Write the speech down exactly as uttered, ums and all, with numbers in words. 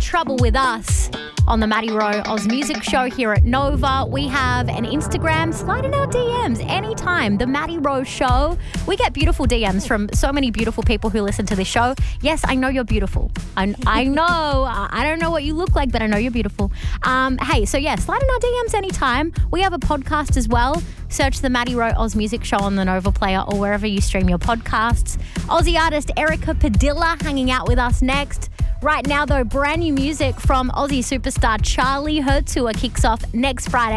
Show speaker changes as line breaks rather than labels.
trouble with us on the Maddie Rowe Oz Music Show here at Nova. We have an Instagram. Slide in our D Ms anytime. The Maddie Rowe Show. We get beautiful D Ms from so many beautiful people who listen to this show. Yes, I know you're beautiful. I, I know. I don't know what you look like, but I know you're beautiful. Um, hey, so yeah, slide in our D Ms anytime. We have a podcast as well. Search the Maddie Rowe Oz Music Show on the Nova Player or wherever you stream your podcasts. Aussie artist Erica Padilla hanging out with us next. Right now, though, brand new music from Aussie superstar Charlie. Her tour kicks off next Friday.